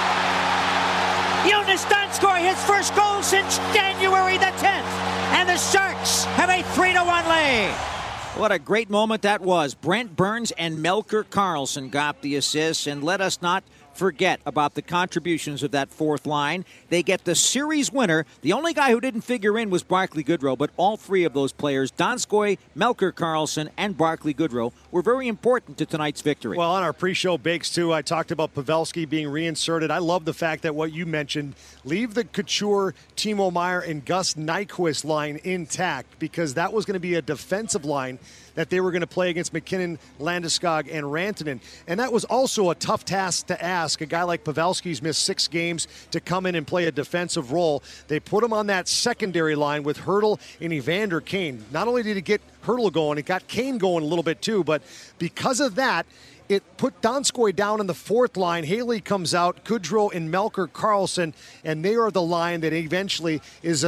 Jonas Donskoy, his first goal since January the tenth. And the Sharks have a three to one lead. What a great moment that was. Brent Burns and Melker Karlsson got the assists, and let us not forget about the contributions of that fourth line. They get the series winner. The only guy who didn't figure in was Barclay Goodrow, but all three of those players, Donskoy, Melker Karlsson, and Barclay Goodrow, were very important to tonight's victory. Well, on our pre-show Bakes, too, I talked about Pavelski being reinserted. I love the fact that what you mentioned, leave the Couture, Timo Meier, and Gus Nyquist line intact, because that was going to be a defensive line that they were going to play against McKinnon, Landeskog, and Rantanen. And that was also a tough task to ask. A guy like Pavelski's missed six games to come in and play a defensive role. They put him on that secondary line with Hertl and Evander Kane. Not only did he get Hertl going, it got Kane going a little bit too, but because of that, it put Donskoy down in the fourth line. Haley comes out, Goodrow and Melker Karlsson, and they are the line that eventually is a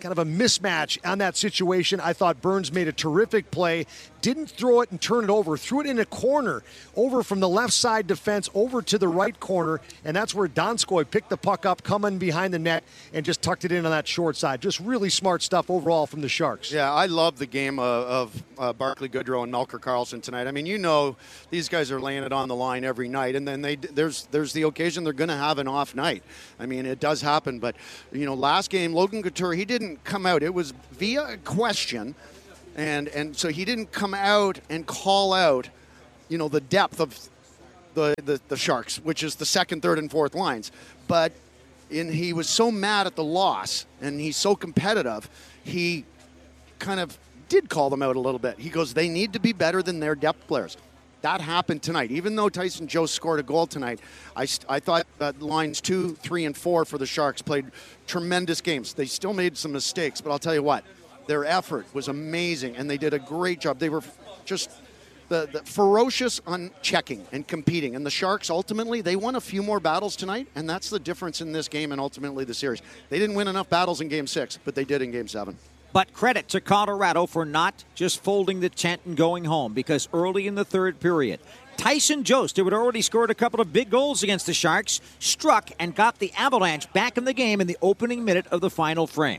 kind of a mismatch on that situation. I thought Burns made a terrific play, didn't throw it and turn it over, threw it in a corner, over from the left side defense, over to the right corner, and that's where Donskoy picked the puck up, coming behind the net, and just tucked it in on that short side. Just really smart stuff overall from the Sharks. Yeah, I love the game of, of uh, Barclay Goodrow and Melker Karlsson tonight. I mean, you know, these guys are laying it on the line every night, and then they there's there's the occasion they're going to have an off night. I mean, it does happen, but, you know, last game, Logan Couture, he didn't come out. It was via a question, and and so he didn't come out and call out, you know, the depth of the, the, the Sharks, which is the second, third, and fourth lines. But in, he was so mad at the loss, and he's so competitive, he kind of did call them out a little bit. He goes, they need to be better than their depth players. That happened tonight. Even though Tyson Jost scored a goal tonight, I, I thought uh, lines two, three, and four for the Sharks played tremendous games. They still made some mistakes, but I'll tell you what, their effort was amazing, and they did a great job. They were just the, the ferocious on checking and competing. And the Sharks, ultimately, they won a few more battles tonight, and that's the difference in this game and ultimately the series. They didn't win enough battles in Game six, but they did in Game seven. But credit to Colorado for not just folding the tent and going home, because early in the third period, Tyson Jost, who had already scored a couple of big goals against the Sharks, struck and got the Avalanche back in the game in the opening minute of the final frame.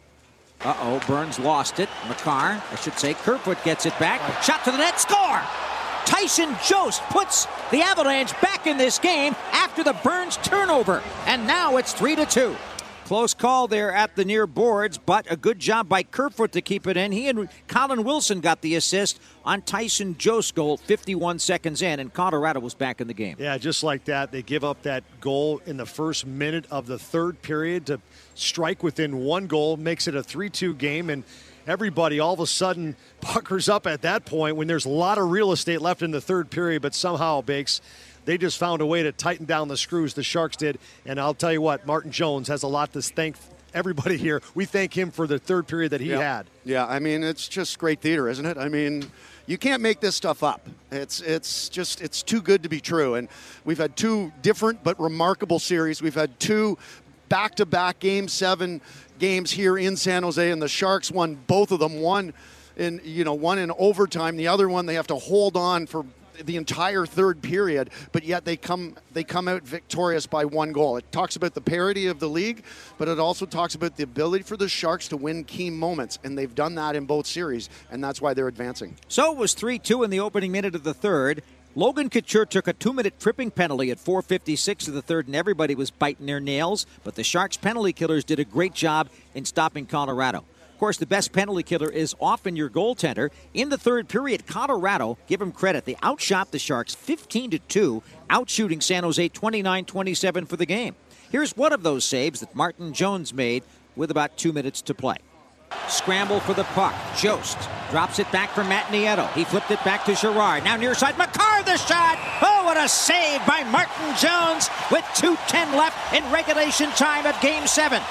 Uh-oh, Burns lost it. Makar, I should say, Kerfoot gets it back. Shot to the net, score! Tyson Jost puts the Avalanche back in this game after the Burns turnover, and now it's three to two. Close call there at the near boards, but a good job by Kerfoot to keep it in. He and Colin Wilson got the assist on Tyson Jost's goal fifty-one seconds in, and Colorado was back in the game. Yeah, just like that. They give up that goal in the first minute of the third period to strike within one goal, makes it a three two game, and everybody all of a sudden puckers up at that point when there's a lot of real estate left in the third period, but somehow, Bakes, they just found a way to tighten down the screws, the Sharks did. And I'll tell you what, Martin Jones has a lot to thank everybody here. We thank him for the third period that he yeah. had. Yeah, I mean, it's just great theater, isn't it? I mean, you can't make this stuff up. It's it's just, it's too good to be true. And we've had two different but remarkable series. We've had two back-to-back Game seven games here in San Jose, and the Sharks won both of them. One in, you know, one in overtime. The other one they have to hold on for the entire third period, but yet they come they come out victorious by one goal. It talks about the parity of the league, but it also talks about the ability for the Sharks to win key moments, and they've done that in both series, and that's why they're advancing. So it was three two in the opening minute of the third. Logan Couture took a two-minute tripping penalty at four fifty-six of the third, and everybody was biting their nails, but the Sharks penalty killers did a great job in stopping Colorado. Of course, the best penalty killer is often your goaltender. In the third period, Colorado, give them credit, they outshot the Sharks fifteen to two, outshooting San Jose twenty-nine twenty-seven for the game. Here's one of those saves that Martin Jones made with about two minutes to play. Scramble for the puck. Jost drops it back for Matt Nieto. He flipped it back to Girard. Now near side, Makar the shot. Oh, what a save by Martin Jones with two ten left in regulation time of Game seven.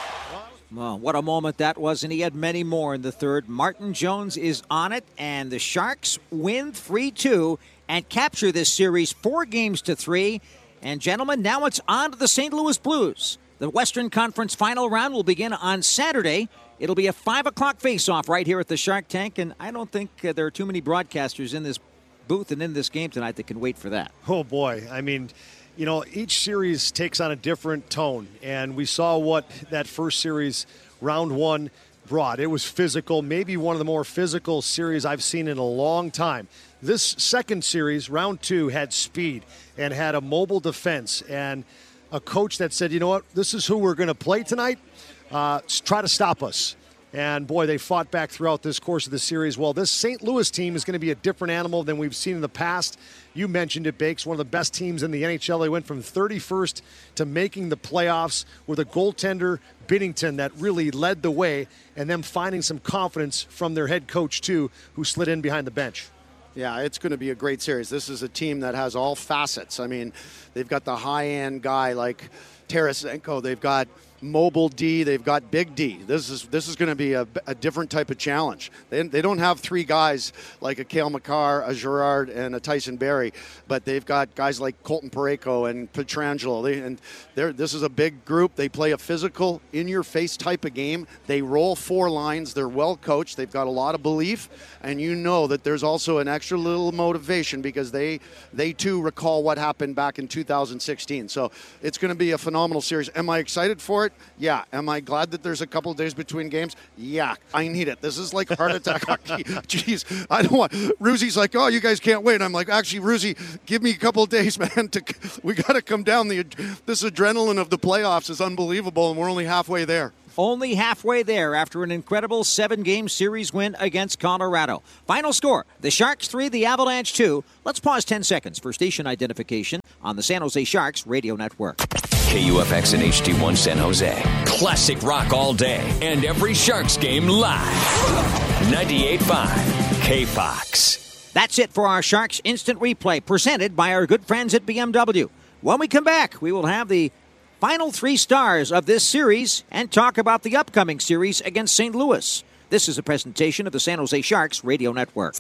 Well, what a moment that was, and he had many more in the third. Martin Jones is on it, and the Sharks win three two and capture this series four games to three. And, gentlemen, now it's on to the Saint Louis Blues. The Western Conference final round will begin on Saturday. It'll be a five o'clock face-off right here at the Shark Tank, and I don't think uh, there are too many broadcasters in this booth and in this game tonight that can wait for that. Oh, boy. I mean, you know, each series takes on a different tone, and we saw what that first series, round one, brought. It was physical, maybe one of the more physical series I've seen in a long time. This second series, round two, had speed and had a mobile defense and a coach that said, you know what, this is who we're going to play tonight. Uh, try to stop us. And, boy, they fought back throughout this course of the series. Well, this Saint Louis team is going to be a different animal than we've seen in the past. You mentioned it, Bakes, one of the best teams in the N H L. They went from thirty-first to making the playoffs with a goaltender, Binnington, that really led the way, and them finding some confidence from their head coach, too, who slid in behind the bench. Yeah, it's going to be a great series. This is a team that has all facets. I mean, they've got the high-end guy like Tarasenko. They've got Mobile D. They've got Big D. This is this is going to be a, a different type of challenge. They, they don't have three guys like a Cale Makar, a Girard, and a Tyson Barrie, but they've got guys like Colton Parayko and Pietrangelo. They, and they're, this is a big group. They play a physical, in-your-face type of game. They roll four lines. They're well coached. They've got a lot of belief, and you know that there's also an extra little motivation because they they too recall what happened back in two thousand sixteen. So it's going to be a phenomenal series. Am I excited for it? Yeah. Am I glad that there's a couple of days between games? Yeah. I need it. This is like heart attack hockey. Jeez, I don't want. Ruzy's like, oh, you guys can't wait. I'm like, actually, Ruzy, give me a couple of days, man. To we got to come down. The this adrenaline of the playoffs is unbelievable, and we're only halfway there. Only halfway there after an incredible seven-game series win against Colorado. Final score, the Sharks three, the Avalanche two. Let's pause ten seconds for station identification on the San Jose Sharks radio network. K U F X and H D one San Jose. Classic rock all day and every Sharks game live. ninety-eight point five K Fox. That's it for our Sharks Instant Replay, presented by our good friends at B M W. When we come back, we will have the final three stars of this series and talk about the upcoming series against Saint Louis. This is a presentation of the San Jose Sharks radio network.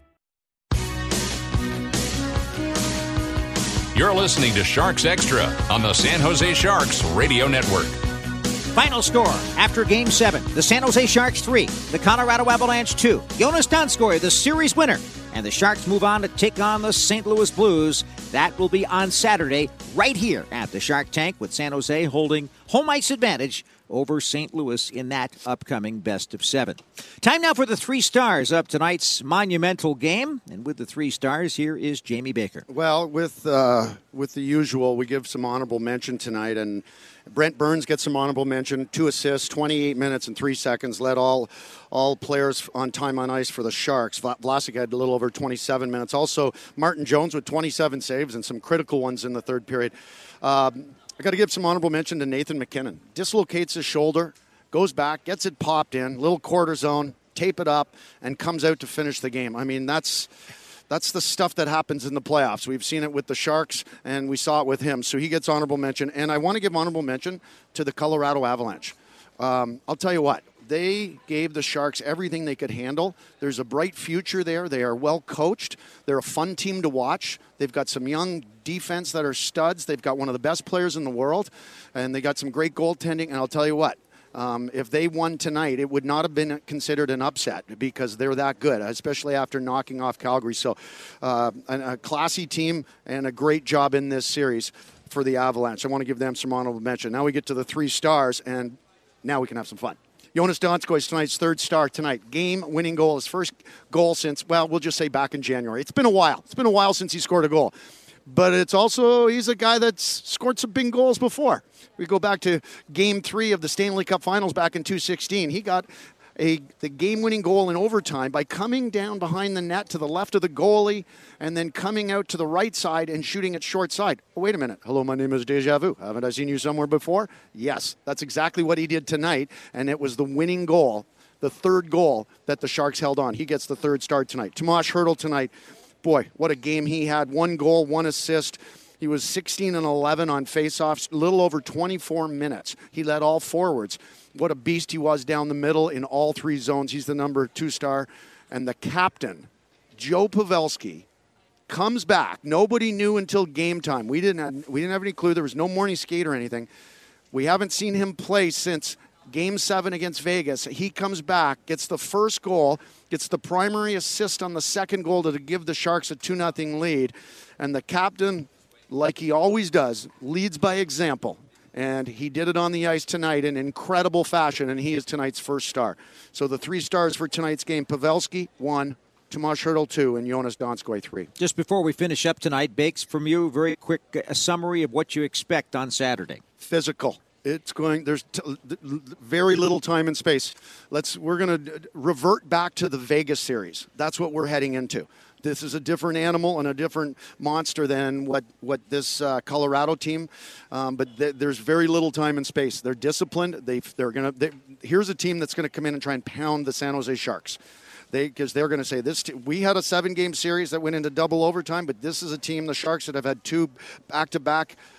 You're listening to Sharks Extra on the San Jose Sharks radio network. Final score after Game seven, the San Jose Sharks three, the Colorado Avalanche two. Jonas Donskoy, the series winner. And the Sharks move on to take on the Saint Louis Blues. That will be on Saturday right here at the Shark Tank, with San Jose holding home ice advantage over Saint Louis in that upcoming best of seven. Time now for the three stars of tonight's monumental game. And with the three stars, here is Jamie Baker. Well, with uh, with the usual, we give some honorable mention tonight. And Brent Burns gets some honorable mention. Two assists, twenty-eight minutes and three seconds. Led all all players on time on ice for the Sharks. Vlasic had a little over twenty-seven minutes. Also, Martin Jones with twenty-seven saves and some critical ones in the third period. Um, I got to give some honorable mention to Nathan MacKinnon. Dislocates his shoulder, goes back, gets it popped in, little cortisone, tape it up, and comes out to finish the game. I mean, that's that's the stuff that happens in the playoffs. We've seen it with the Sharks, and we saw it with him. So he gets honorable mention. And I want to give honorable mention to the Colorado Avalanche. Um, I'll tell you what. They gave the Sharks everything they could handle. There's a bright future there. They are well coached. They're a fun team to watch. They've got some young defense that are studs. They've got one of the best players in the world, and they got some great goaltending. And I'll tell you what, um, if they won tonight, it would not have been considered an upset because they're that good, especially after knocking off Calgary. So uh, a, a classy team and a great job in this series for the Avalanche. I want to give them some honorable mention. Now we get to the three stars, and now we can have some fun. Jonas Donskoy is tonight's third star tonight. Game-winning goal, his first goal since, well, we'll just say back in January. It's been a while. It's been a while since he scored a goal. But it's also, he's a guy that's scored some big goals before. We go back to Game three of the Stanley Cup Finals back in two sixteen. He got a the game-winning goal in overtime by coming down behind the net to the left of the goalie and then coming out to the right side and shooting it short side. Oh, wait a minute. Hello, my name is Deja Vu. Haven't I seen you somewhere before? Yes, that's exactly what he did tonight, and it was the winning goal, the third goal that the Sharks held on. He gets the third star tonight. Tomas Hertl tonight, boy, what a game he had. One goal, one assist. He was sixteen and eleven on faceoffs, a little over twenty-four minutes. He led all forwards. What a beast he was down the middle in all three zones. He's the number two star. And the captain, Joe Pavelski, comes back. Nobody knew until game time. We didn't have, we didn't have any clue. There was no morning skate or anything. We haven't seen him play since Game seven against Vegas. He comes back, gets the first goal, gets the primary assist on the second goal to give the Sharks a two nothing lead. And the captain, like he always does, leads by example. And he did it on the ice tonight in incredible fashion, and he is tonight's first star. So the three stars for tonight's game, Pavelski, one, Tomas Hertl, two, and Jonas Donskoy, three. Just before we finish up tonight, Bakes, from you, very quick a summary of what you expect on Saturday. Physical. It's going, there's t- very little time and space. Let's, we're going to revert back to the Vegas series. That's what we're heading into. This is a different animal and a different monster than what, what this uh, Colorado team, um, but th- there's very little time and space. They're disciplined. They, they're going to, they, here's a team that's going to come in and try and pound the San Jose Sharks. They, because they're going to say this. T- we had a seven-game series that went into double overtime, but this is a team, the Sharks, that have had two back-to-back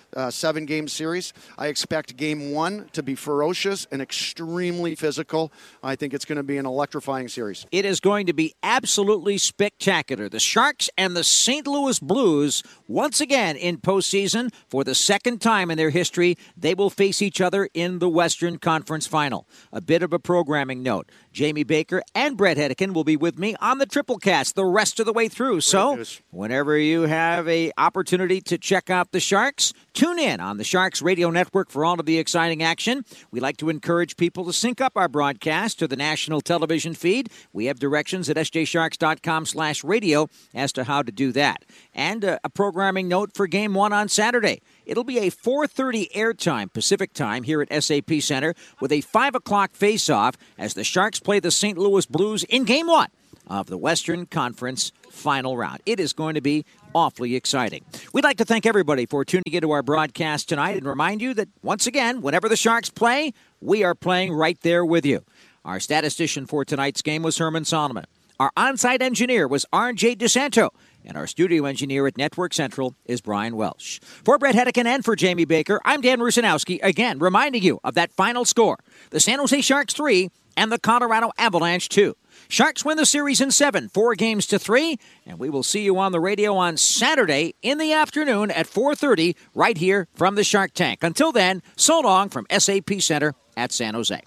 uh, seven-game series. I expect game one to be ferocious and extremely physical. I think it's going to be an electrifying series. It is going to be absolutely spectacular. The Sharks and the Saint Louis Blues, once again in postseason, for the second time in their history, they will face each other in the Western Conference Final. A bit of a programming note. Jamie Baker and Brett Hedican will be with me on the Triplecast the rest of the way through. So, whenever you have a opportunity to check out the Sharks, tune in on the Sharks Radio Network for all of the exciting action. We like to encourage people to sync up our broadcast to the national television feed. We have directions at s j sharks dot com slash radio as to how to do that. And uh, a programming note for Game one on Saturday. It'll be a four thirty airtime Pacific time here at S A P Center with a five o'clock face-off as the Sharks play the Saint Louis Blues in Game one of the Western Conference Final Round. It is going to be awfully exciting. We'd like to thank everybody for tuning into our broadcast tonight and remind you that, once again, whenever the Sharks play, we are playing right there with you. Our statistician for tonight's game was Herman Solomon. Our on-site engineer was R J DeSanto. And our studio engineer at Network Central is Brian Welsh. For Brett Hedican and for Jamie Baker, I'm Dan Rusanowski, again reminding you of that final score. The San Jose Sharks three and the Colorado Avalanche two. Sharks win the series in seven, four games to three, and we will see you on the radio on Saturday in the afternoon at four thirty right here from the Shark Tank. Until then, so long from S A P Center at San Jose.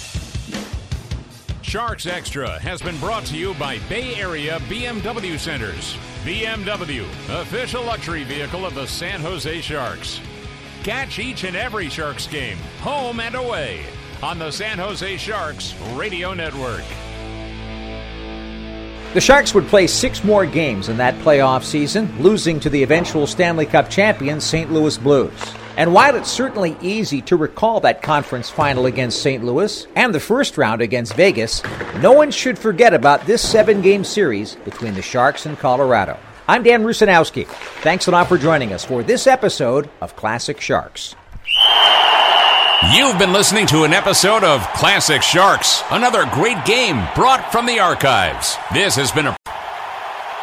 Sharks Extra has been brought to you by Bay Area B M W Centers. B M W, official luxury vehicle of the San Jose Sharks. Catch each and every Sharks game, home and away, on the San Jose Sharks Radio Network. The Sharks would play six more games in that playoff season, losing to the eventual Stanley Cup champions Saint Louis Blues. And while it's certainly easy to recall that conference final against Saint Louis and the first round against Vegas, no one should forget about this seven-game series between the Sharks and Colorado. I'm Dan Rusanowski. Thanks a lot for joining us for this episode of Classic Sharks. You've been listening to an episode of Classic Sharks, another great game brought from the archives. This has been a